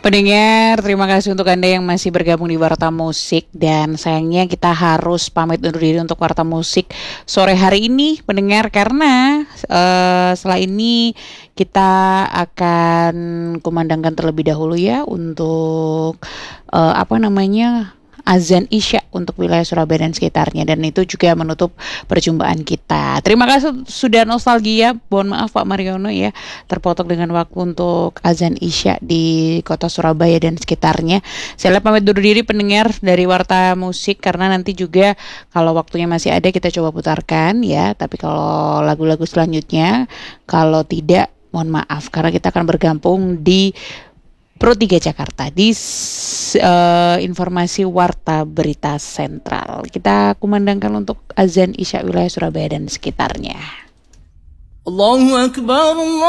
Pendengar, terima kasih untuk Anda yang masih bergabung di Warta Musik. Dan sayangnya kita harus pamit undur diri untuk Warta Musik sore hari ini, pendengar. Karena setelah ini kita akan kumandangkan terlebih dahulu ya untuk azan Isya untuk wilayah Surabaya dan sekitarnya, dan itu juga menutup perjumpaan kita. Terima kasih sudah nostalgia. Mohon maaf Pak Mariono ya, terpotong dengan waktu untuk azan Isya di kota Surabaya dan sekitarnya. Saya pamit undur diri pendengar dari Warta Musik, karena nanti juga kalau waktunya masih ada kita coba putarkan ya. Tapi kalau lagu-lagu selanjutnya, kalau tidak mohon maaf, karena kita akan bergabung di Pro 3 Jakarta di informasi Warta Berita Sentral. Kita kumandangkan untuk azan Isya wilayah Surabaya dan sekitarnya. Allahu Akbar, Allah.